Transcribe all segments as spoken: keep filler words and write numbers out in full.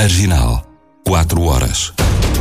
Marginal, quatro horas.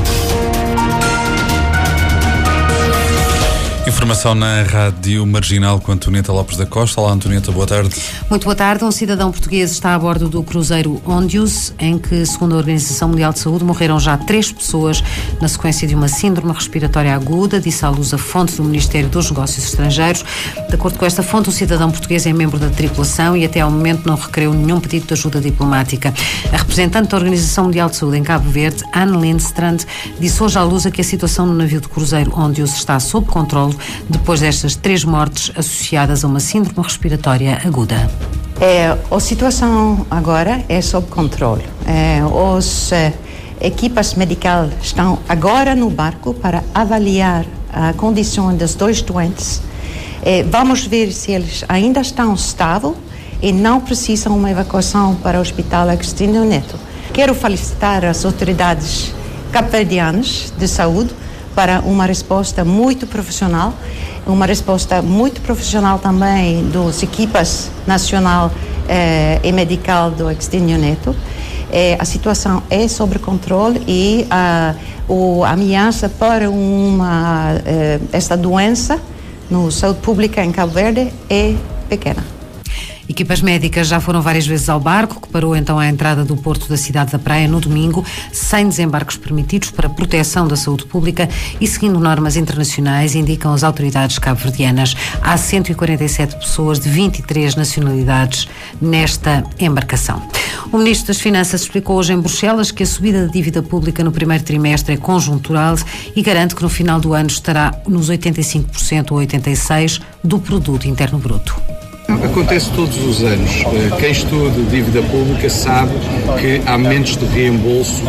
Informação na Rádio Marginal com Antonieta Lopes da Costa. Olá, Antonieta, boa tarde. Muito boa tarde. Um cidadão português está a bordo do cruzeiro Ondius, em que, segundo a Organização Mundial de Saúde, morreram já três pessoas na sequência de uma síndrome respiratória aguda, disse à luz a fonte do Ministério dos Negócios Estrangeiros. De acordo com esta fonte, o cidadão português é membro da tripulação e até ao momento não requereu nenhum pedido de ajuda diplomática. A representante da Organização Mundial de Saúde em Cabo Verde, Anne Lindstrand, disse hoje à luz que a situação no navio de cruzeiro Ondius está sob controle depois destas três mortes associadas a uma síndrome respiratória aguda. É, a situação agora é sob controle. É, os é, equipas médicas estão agora no barco para avaliar a condição dos dois doentes. É, vamos ver se eles ainda estão estáveis e não precisam de uma evacuação para o Hospital Agostinho Neto. Quero felicitar as autoridades cabo-verdianas de saúde para uma resposta muito profissional, uma resposta muito profissional também das equipas nacional eh, e medical do Agostinho Neto. Eh, a situação é sob controle e a, a ameaça para uma, eh, esta doença na saúde pública em Cabo Verde é pequena. Equipas médicas já foram várias vezes ao barco, que parou então à entrada do porto da cidade da Praia no domingo, sem desembarques permitidos para proteção da saúde pública e seguindo normas internacionais, indicam as autoridades cabo-verdianas. Há cento e quarenta e sete pessoas de vinte e três nacionalidades nesta embarcação. O Ministro das Finanças explicou hoje em Bruxelas que a subida da dívida pública no primeiro trimestre é conjuntural e garante que no final do ano estará nos oitenta e cinco por cento ou oitenta e seis por cento do produto interno bruto. Acontece todos os anos. Quem estuda dívida pública sabe que há momentos de reembolso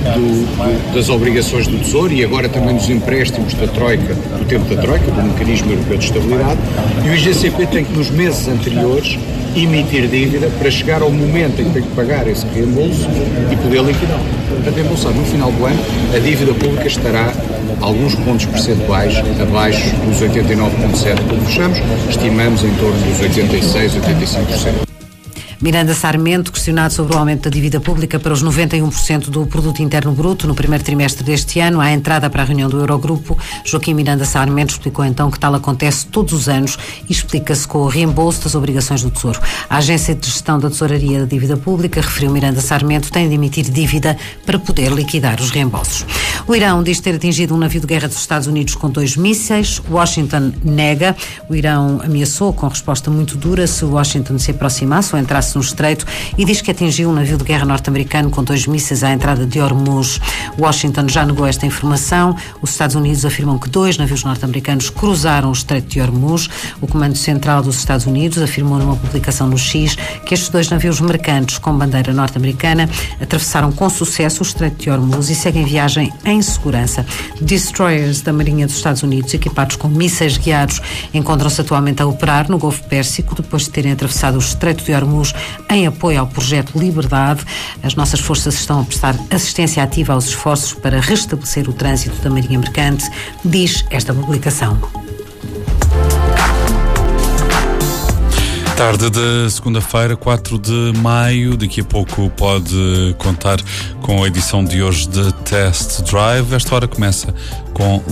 do, das obrigações do Tesouro e agora também dos empréstimos da Troika, do tempo da Troika, do Mecanismo Europeu de Estabilidade, e o I G C P tem que nos meses anteriores emitir dívida para chegar ao momento em que tem que pagar esse reembolso e poder liquidar. Portanto, reembolsar no final do ano, a dívida pública estará alguns pontos percentuais abaixo dos oitenta e nove vírgula sete por cento. Quando fechamos, estimamos em torno dos oitenta e seis, oitenta e cinco por cento. Miranda Sarmento, questionado sobre o aumento da dívida pública para os noventa e um por cento do produto interno bruto no primeiro trimestre deste ano, à entrada para a reunião do Eurogrupo, Joaquim Miranda Sarmento explicou então que tal acontece todos os anos e explica-se com o reembolso das obrigações do Tesouro. A Agência de Gestão da Tesouraria da Dívida Pública, referiu Miranda Sarmento, tem de emitir dívida para poder liquidar os reembolsos. O Irão diz ter atingido um navio de guerra dos Estados Unidos com dois mísseis. Washington nega. O Irão ameaçou com resposta muito dura se Washington se aproximasse ou entrasse no estreito e diz que atingiu um navio de guerra norte-americano com dois mísseis à entrada de Hormuz. Washington já negou esta informação. Os Estados Unidos afirmam que dois navios norte-americanos cruzaram o estreito de Hormuz. O Comando Central dos Estados Unidos afirmou numa publicação no X que estes dois navios mercantes com bandeira norte-americana atravessaram com sucesso o estreito de Hormuz e seguem viagem em segurança. Destroyers da Marinha dos Estados Unidos, equipados com mísseis guiados, encontram-se atualmente a operar no Golfo Pérsico depois de terem atravessado o estreito de Hormuz em apoio ao projeto Liberdade. As nossas forças estão a prestar assistência ativa aos esforços para restabelecer o trânsito da Marinha Mercante, diz esta publicação. Tarde de segunda-feira, quatro de maio. Daqui a pouco pode contar com a edição de hoje de Test Drive. Esta hora começa com